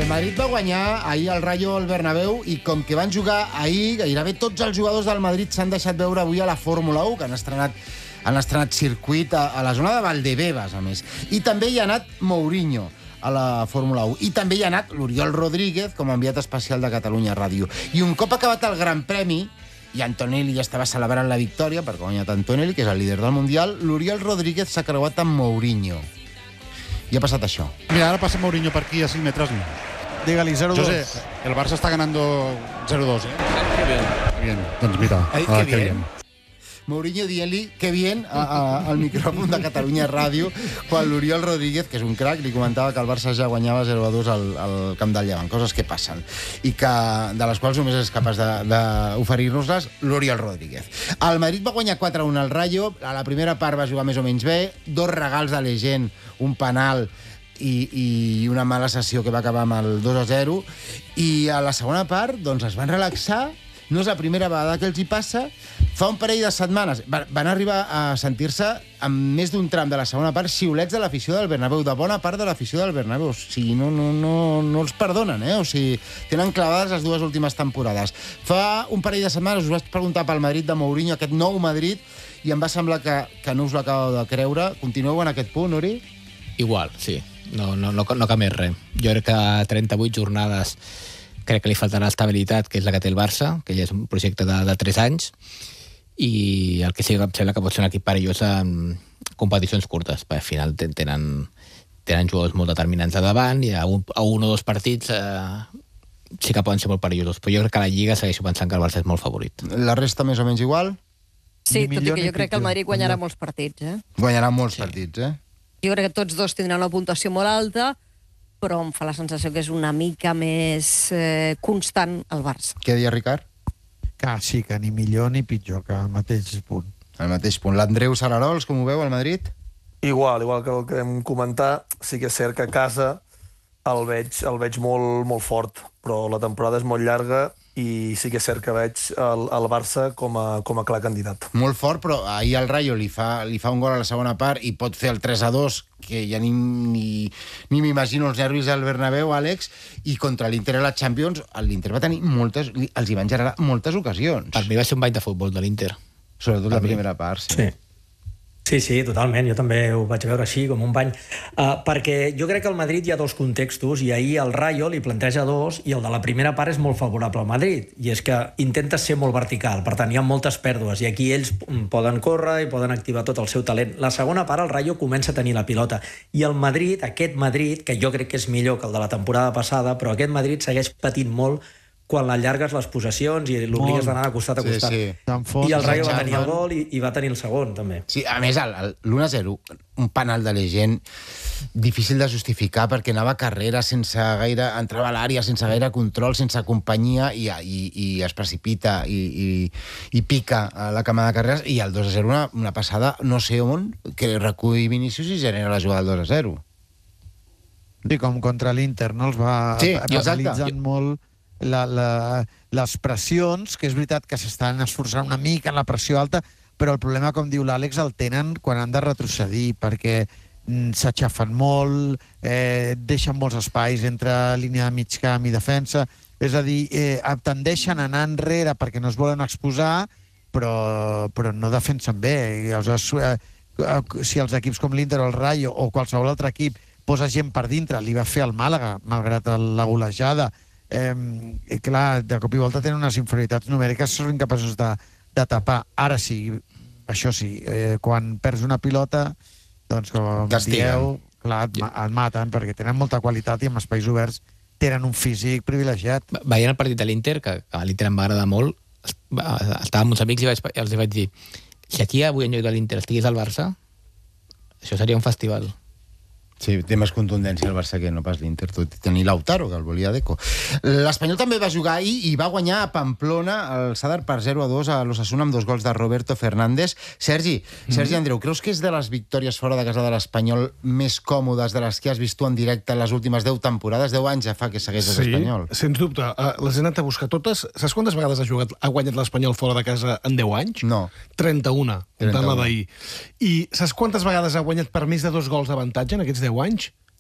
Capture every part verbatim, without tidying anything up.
El Madrid va guanyar ahir al Rayo al Bernabéu i com que van jugar ahir, gairebé tots els jugadors del Madrid s'han deixat veure avui a la Fórmula u, que han estrenat, han estrenat circuit a, a la zona de Valdebebas, a més. I també hi ha anat Mourinho a la Fórmula u. I també hi ha anat l'Oriol Rodríguez com a enviat especial de Catalunya Ràdio. I un cop acabat el Gran Premi, i Antonelli ja estava celebrant la victòria, perquè ha guanyat Antonelli, que és el líder del Mundial, l'Oriol Rodríguez s'ha creuat amb Mourinho. I ha passat això. Mira, ahora pasa Mourinho por aquí a seis metros. Dígale cero dos. José, el Barça está ganando cero dos, ¿eh? Qué bien. Bien, doncs mira, Ay, ah, qué qué bien. bien. Mourinho dient-li que bien a, a, al micròfon de Catalunya Ràdio quan l'Oriol Rodríguez, que és un crac, li comentava que el Barça ja guanyava zero a dos al, al camp del Llevant, coses que passen i que, de les quals només és capaç d'oferir-nos-les l'Oriol Rodríguez. El Madrid va guanyar quatre a un al Rayo, a la primera part va jugar més o menys bé, dos regals de Legend, un penal i, i una mala sessió que va acabar amb el dos a zero, i a la segona part doncs es van relaxar. No és la primera vegada que els hi passa. Fa un parell de setmanes van arribar a sentir-se amb més d'un tram de la segona part xiulets de l'afició del Bernabéu, de bona part de l'afició del Bernabéu. O sigui, no, no, no, no els perdonen, eh? O sigui, tenen clavades les dues últimes temporades. Fa un parell de setmanes us vaig preguntar pel Madrid de Mourinho, aquest nou Madrid, i em va semblar que, que no us l'acabeu de creure. Continueu en aquest punt, Uri? Igual, sí. No, no, no, no canvia res. Jo crec que trenta-vuit jornades crec que li faltarà estabilitat, que és la que té el Barça, que ja és un projecte de, de tres anys, i el que sí que em sembla que pot ser un equip perillós en competicions curtes, perquè al final tenen, tenen jugadors molt determinants a davant, i a un, a un o dos partits eh, sí que poden ser molt perillosos, però jo crec que a la Lliga segueixo pensant que el Barça és molt favorit. La resta més o menys igual? Sí, tot i que jo crec que el Madrid guanyarà molts partits, eh? Guanyarà molts Sí. partits, eh? Jo crec que tots dos tindran una puntuació molt alta, però em fa la sensació que és una mica més eh, constant el Barça. Què deia Ricard? Que sí, que ni millor ni pitjor, que al mateix punt. Al mateix punt. L'Andreu Sararols, com ho veu, al Madrid? Igual, igual que el que hem comentat, sí que és cert que a casa el veig, el veig molt, molt fort, però la temporada és molt llarga i sí que és cert que veig el, el Barça com a, com a clar candidat. Molt fort, però ahir el Rayo li fa, li fa un gol a la segona part i pot fer el tres a dos, que ja ni, ni, ni m'imagino els nervis del Bernabéu, Àlex, i contra l'Inter a la Champions, l'Inter va tenir moltes, els hi van generar moltes ocasions. Per mi va ser un bany de futbol de l'Inter. Sobretot la primera part, sí. Sí. Sí, sí, totalment. Jo també ho vaig veure així, com un bany. Uh, perquè jo crec que al Madrid hi ha dos contextos, i ahir el Rayo li planteja dos, i el de la primera part és molt favorable al Madrid, i és que intenta ser molt vertical, per tant, hi ha moltes pèrdues, i aquí ells poden córrer i poden activar tot el seu talent. La segona part, el Rayo comença a tenir la pilota, i el Madrid, aquest Madrid, que jo crec que és millor que el de la temporada passada, però aquest Madrid segueix patint molt quan l'allargues les possessions i l'obligues d'anar de costat a costat. Sí, sí. I el Rayo va tenir el gol i, i va tenir el segon, també. Sí, a més, l'u a zero, un penal de Legend difícil de justificar perquè anava a carrera sense gaire... entrava a l'àrea sense gaire control, sense companyia, i, i, i es precipita i, i, i pica a la cama de carreres, i el dos a zero, una, una passada no sé on, que recull Vinícius i genera la jugada del dos a zero. Sí, com contra l'Inter, no? Els va Sí, penalitzant molt la, la, les pressions, que és veritat que s'estan esforçant una mica en la pressió alta, però el problema, com diu l'Àlex, el tenen quan han de retrocedir, perquè mm, s'aixafen molt, eh, deixen molts espais entre línia de mig camp i defensa, és a dir, eh, tendeixen a anar enrere perquè no es volen exposar, però, però no defensen bé. I, aleshores, eh, si els equips com l'Inter o el Rayo o qualsevol altre equip posa gent per dintre, li va fer el Màlaga, malgrat la golejada, Eh, i clar, de cop i volta tenen unes inferioritats numèriques, són incapaços de, de tapar. Ara sí, això sí, eh, quan perds una pilota, doncs com dieu, clar, et, et maten, perquè tenen molta qualitat i amb espais oberts tenen un físic privilegiat. Veient el partit de l'Inter, que a l'Inter em va agradar molt, estava amb uns amics i vaig, els vaig dir, si aquí avui en lloc de l'Inter estigués al Barça, això seria un festival. Sí, té més contundència el Barça que no pas l'Inter, tot i tenir Lautaro, que el volia Deco. L'Espanyol també va jugar ahir i va guanyar a Pamplona el Sadar per zero a dos a l'Osasuna amb dos gols de Roberto Fernández. Sergi, Sergi Andreu, creus que és de les victòries fora de casa de l'Espanyol més còmodes de les que has vist tu en directe en les últimes deu temporades? deu anys ja fa que segueix l'Espanyol. Sí, sens dubte. Uh, les he anat a buscar totes. Saps quantes vegades ha, jugat, ha guanyat l'Espanyol fora de casa en deu anys? No. trenta-una, comptant la d'ahir. I saps quantes vegades ha guanyat per més de dos gols d'avantatge en aquests deu anys?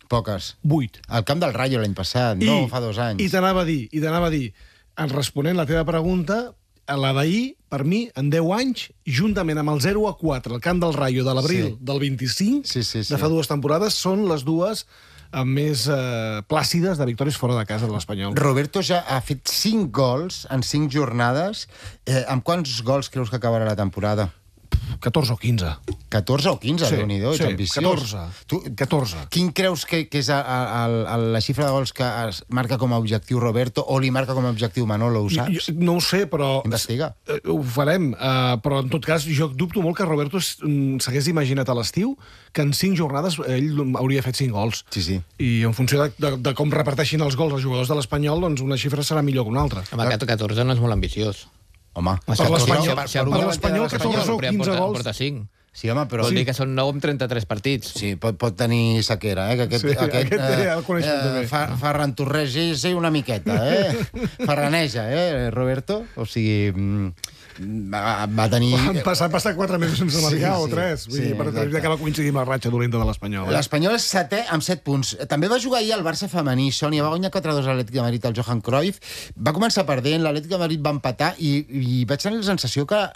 Poques. Vuit. Al camp del Rayo l'any passat, I, no fa dos anys. I t'anava a dir, i t'anava a dir, en responent la teva pregunta, la d'ahir, per mi, en deu anys, juntament amb el zero a quatre, el camp del Rayo de l'abril Sí. del vint-i-cinc, Sí, sí, sí. de fa dues temporades, són les dues eh, més eh, plàcides de victòries fora de casa de l'Espanyol. Roberto ja ha fet cinc gols en cinc jornades. Eh, amb quants gols creus que acabarà la temporada? catorze o quinze. catorze o quinze, Sí, Déu-n'hi-do, ets sí, ambiciós. catorze. Tu, catorze. Quin creus que, que és a, a, a la xifra de gols que es marca com a objectiu Roberto o li marca com a objectiu Manolo, ho saps? Jo, no ho sé, però... Investiga. Eh, Ho farem, uh, però en tot cas jo dubto molt que Roberto es- mm, s'hagués imaginat a l'estiu que en cinc jornades ell hauria fet cinc gols. Sí, sí. I en funció de, de, de com reparteixin els gols els jugadors de l'Espanyol, doncs una xifra serà millor que una altra. Home, catorze no és molt ambiciós. Home, Per l'Espanyol, per- per per un l'Espanyol, davanter de catorze o Porta- quinze porta- gols. Porta cinc. Sí, home, però... Vol dir que són nou amb trenta-tres partits. Sí, pot, pot tenir sequera, eh? Que aquest, Sí, aquest ja el coneixem també. fa, Ferran Torres sí, una miqueta, eh? Ferraneja, eh, Roberto? O sigui, mm, va, va tenir... Han passat, passat quatre mesos sense marcar, Sí, o sí, tres. Vull sí, dir, per exacte. ja que va coincidir amb la ratxa dolenta de l'Espanyol. Eh? L'Espanyol és setè amb set punts. També va jugar ahir al Barça femení, Sònia, va guanyar quatre a dos a l'Atlètic de Madrid al Johan Cruyff, va començar perdent, l'Atlètic de Madrid va empatar i, i vaig tenir la sensació que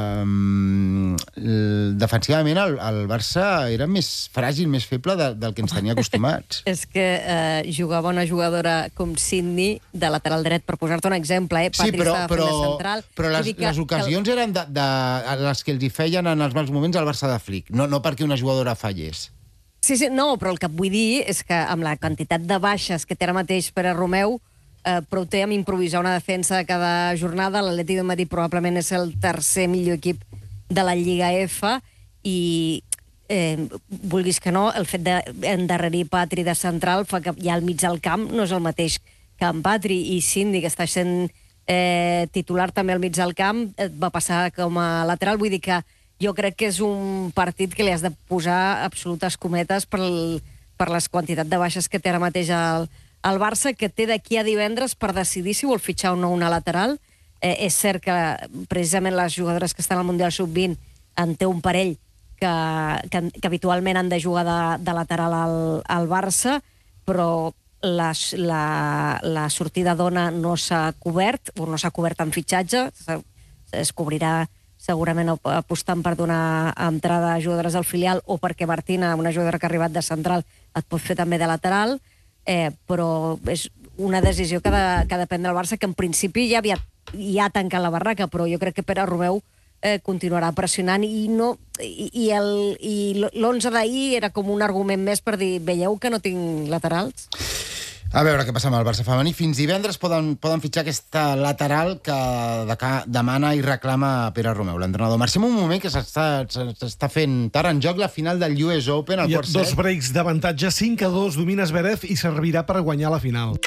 eh, defensivament el, el Barça era més fràgil, més feble de, del que ens tenia acostumats. És que eh, jugava una jugadora com Sidney de lateral dret, per posar-te un exemple, eh? Sí, Patri però, estava fent però, de central. però les, Vull dir que- les ocasions que... eren de, de, les que els hi feien en els mals moments al Barça de Flick, no, no perquè una jugadora fallés. Sí, sí, no, però el que et vull dir és que amb la quantitat de baixes que té ara mateix per a Romeu, eh, prou té amb improvisar una defensa de cada jornada. L'Atlètic de Madrid probablement és el tercer millor equip de la Lliga F i, eh, vulguis que no, el fet d'endarrerir Patri de central fa que ja al mig del camp no és el mateix que en Patri, i Cindy, que està sent eh, titular també al mig del camp, et va passar com a lateral. Vull dir que jo crec que és un partit que li has de posar absolutes cometes per, el, per les quantitats de baixes que té ara mateix el, el Barça, que té d'aquí a divendres per decidir si vol fitxar o no una lateral. Eh, és cert que precisament les jugadores que estan al Mundial sub vint en té un parell que, que, que habitualment han de jugar de, de lateral al, al Barça, però la, la, la sortida d'Ona no s'ha cobert, o no s'ha cobert en fitxatge, es cobrirà segurament apostant per donar entrada a jugadores del filial o perquè Martina, una jugadora que ha arribat de central, et pot fer també de lateral, eh, però és una decisió que, de, que depèn del Barça, que en principi ja havia ja tancat la barraca, però jo crec que Pere Romeu eh, continuarà pressionant i no i, i el i l'onze d'ahir era com un argument més per dir, veieu que no tinc laterals? A veure què passa amb el Barça femení. Fins divendres poden, poden fitxar aquesta lateral que de, demana i reclama Pere Romeu, l'entrenador. Marxem un moment que s'està fent tard en joc la final del U S Open, al Hi ha quart dos set. breaks d'avantatge, cinc a dos, domina Zverev i servirà per guanyar la final.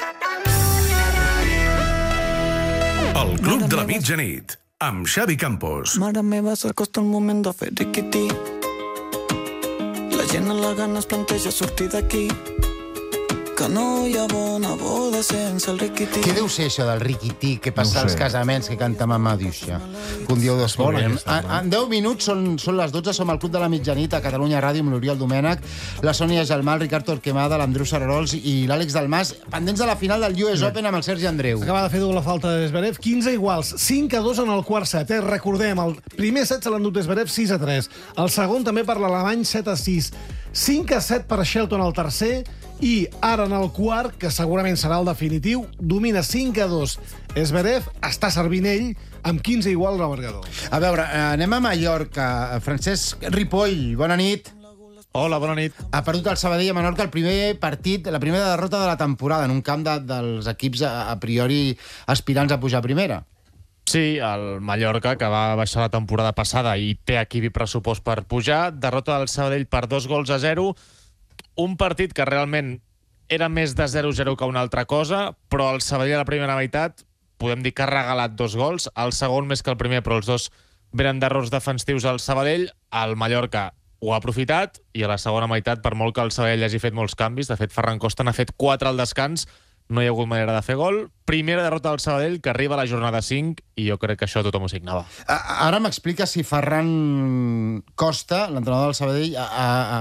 El Club de la Mitjanit, amb Xavi Campos. Mare meva, s'acosta el moment de fer riquití. La gent a la gana es planteja sortir d'aquí. Que no hi ha bona boda sense el riquití. Què deu ser això del riquití que passa No ho als sé. casaments que canta Mamà Duixa? Que un dia ho descobrirem. aquesta, En, en deu minuts són, són les dotze, som al Club de la Mitjanit a Catalunya Ràdio amb l'Oriol Domènech, la Sònia Gelmà, el Ricard Torquemada, l'Andreu Sararols i l'Àlex Dalmas, pendents de la final del U S Open amb el Sergi Andreu. Acaba de fer doble falta de Zverev, quinze iguals, cinc a dos en el quart set. Eh? Recordem, el primer set se l'ha endut Zverev sis a tres, el segon també per l'alemany set a sis, cinc a set per Shelton al tercer, i ara en el quart, que segurament serà el definitiu, domina cinc a dos. Zverev està servint ell amb quinze iguals al marcador. A veure, eh, anem a Mallorca. Francesc Ripoll, bona nit. Hola, bona nit. Ha perdut el Sabadell a Menorca el primer partit, la primera derrota de la temporada, en un camp de, dels equips a, a priori aspirants a pujar a primera. Sí, el Mallorca, que va baixar la temporada passada i té aquí pressupost per pujar, derrota del Sabadell per dos gols a zero, un partit que realment era més de zero a zero que una altra cosa, però el Sabadell a la primera meitat podem dir que ha regalat dos gols, el segon més que el primer, però els dos venen d'errors defensius al Sabadell. El Mallorca ho ha aprofitat i a la segona meitat, per molt que el Sabadell hagi fet molts canvis, de fet Ferran Costa n'ha fet quatre al descans, no hi ha hagut manera de fer gol. Primera derrota del Sabadell, que arriba a la jornada cinc, i jo crec que això tothom ho signava. Ara m'explica si Ferran Costa, l'entrenador del Sabadell, ha, ha,